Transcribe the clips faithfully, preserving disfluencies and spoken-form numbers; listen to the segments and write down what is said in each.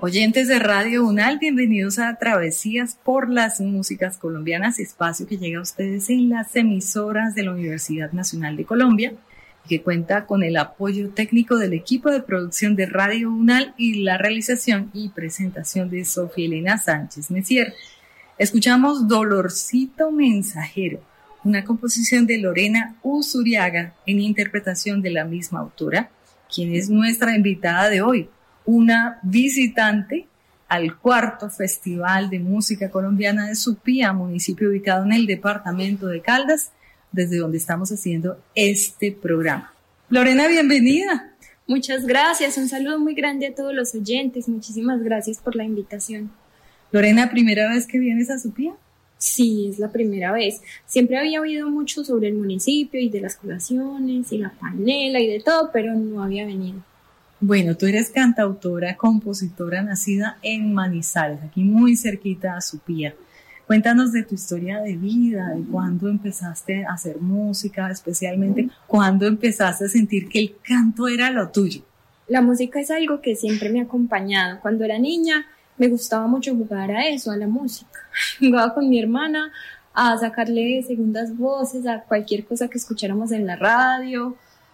Oyentes de Radio UNAL, bienvenidos a Travesías por las Músicas Colombianas, espacio que llega a ustedes en las emisoras de la Universidad Nacional de Colombia, que cuenta con el apoyo técnico del equipo de producción de Radio UNAL y la realización y presentación de Sofía Elena Sánchez Messier. Escuchamos Dolorcito Mensajero, una composición de Lorena Uzuriaga en interpretación de la misma autora, quien es nuestra invitada de hoy, una visitante al cuarto Festival de Música Colombiana de Supía, municipio ubicado en el departamento de Caldas, desde donde estamos haciendo este programa. Lorena, bienvenida. Muchas gracias, un saludo muy grande a todos los oyentes, muchísimas gracias por la invitación. Lorena, ¿primera vez que vienes a Supía? Sí, es la primera vez. Siempre había oído mucho sobre el municipio y de las colaciones y la panela y de todo, pero no había venido. Bueno, tú eres cantautora, compositora, nacida en Manizales, aquí muy cerquita a Supía. Cuéntanos de tu historia de vida, de cuándo empezaste a hacer música, especialmente cuándo empezaste a sentir que el canto era lo tuyo. La música es algo que siempre me ha acompañado. Cuando era niña me gustaba mucho jugar a eso, a la música. Jugaba con mi hermana a sacarle segundas voces a cualquier cosa que escucháramos en la radio,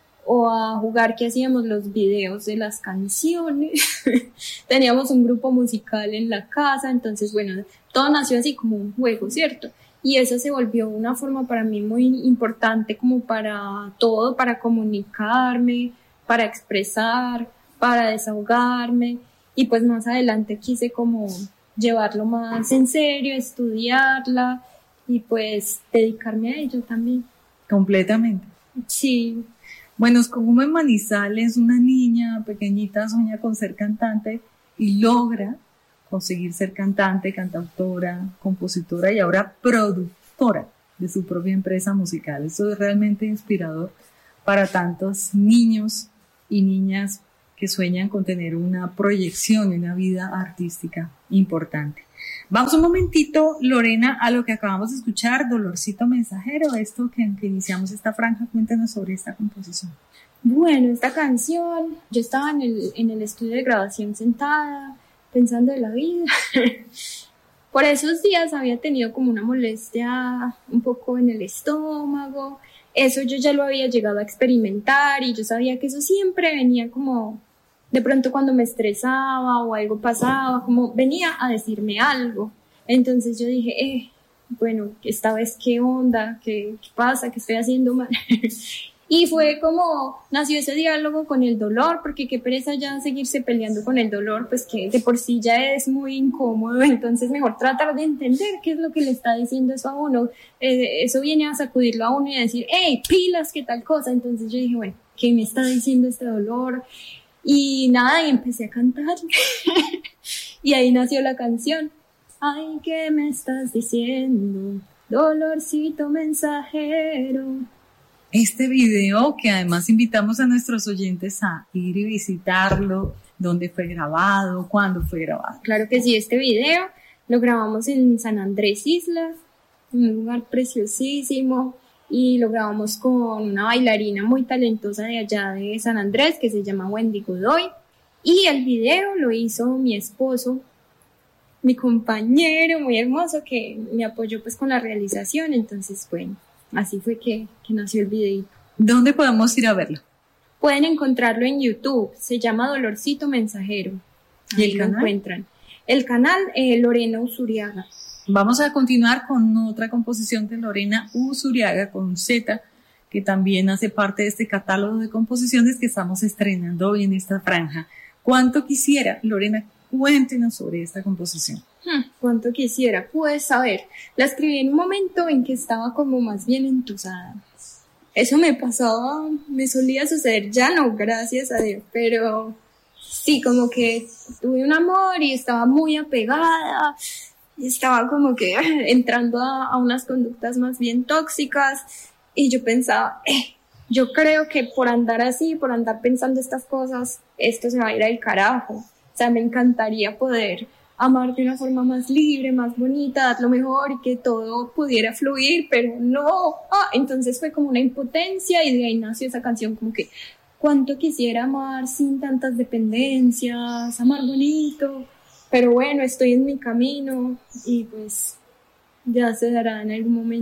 o a jugar que hacíamos los videos de las canciones. Teníamos un grupo musical en la casa, entonces bueno, todo nació así como un juego, ¿cierto? Y eso se volvió una forma para mí muy importante como para todo, para comunicarme, para expresar, para desahogarme, y pues más adelante quise como llevarlo más en serio, estudiarla y pues dedicarme a ello también. Completamente. Sí. Bueno, es como en Manizales una niña pequeñita sueña con ser cantante y logra conseguir ser cantante, cantautora, compositora y ahora productora de su propia empresa musical. Eso es realmente inspirador para tantos niños y niñas que sueñan con tener una proyección en una vida artística importante. Vamos un momentito, Lorena, a lo que acabamos de escuchar, Dolorcito Mensajero, esto que, que iniciamos esta franja. Cuéntanos sobre esta composición. Bueno, esta canción, yo estaba en el, en el estudio de grabación sentada, pensando en la vida. Por esos días había tenido como una molestia un poco en el estómago. Eso yo ya lo había llegado a experimentar y yo sabía que eso siempre venía como de pronto cuando me estresaba o algo pasaba, como venía a decirme algo. Entonces yo dije, eh, bueno, esta vez qué onda, qué, qué pasa, qué estoy haciendo mal. Y fue como nació ese diálogo con el dolor, porque qué pereza ya seguirse peleando con el dolor, pues que de por sí ya es muy incómodo. Entonces mejor tratar de entender qué es lo que le está diciendo eso a uno. Eh, eso viene a sacudirlo a uno y a decir, hey, pilas, qué tal cosa. Entonces yo dije, bueno, ¿qué me está diciendo este dolor? Y nada, y empecé a cantar. Y ahí nació la canción. Ay, ¿qué me estás diciendo? Dolorcito mensajero. Este video, que además invitamos a nuestros oyentes a ir y visitarlo, dónde fue grabado, cuándo fue grabado. Claro que sí, este video lo grabamos en San Andrés Islas, un lugar preciosísimo, y lo grabamos con una bailarina muy talentosa de allá de San Andrés que se llama Wendy Godoy, y el video lo hizo mi esposo, mi compañero muy hermoso que me apoyó pues con la realización. Entonces bueno, así fue que, que nació el video. ¿Dónde podemos ir a verlo? Pueden encontrarlo en YouTube, se llama Dolorcito Mensajero. ¿Y el lo canal? encuentran. El canal eh, Lorena Uzuriaga. Vamos a continuar con otra composición de Lorena Uzuriaga con Z, que también hace parte de este catálogo de composiciones que estamos estrenando hoy en esta franja. ¿Cuánto quisiera, Lorena? Cuéntenos sobre esta composición. Hmm, ¿Cuánto quisiera? Pues a ver, la escribí en un momento en que estaba como más bien entusada. Eso me pasaba, me solía suceder, ya no, gracias a Dios, pero sí, como que tuve un amor y estaba muy apegada, y estaba como que entrando a, a unas conductas más bien tóxicas, y yo pensaba, eh, yo creo que por andar así, por andar pensando estas cosas, esto se va a ir al carajo. O sea, me encantaría poder amar de una forma más libre, más bonita, dar lo mejor y que todo pudiera fluir, pero no. Ah, entonces fue como una impotencia y de ahí nació esa canción como que, cuánto quisiera amar sin tantas dependencias, amar bonito, pero bueno, estoy en mi camino y pues ya se dará en algún momento.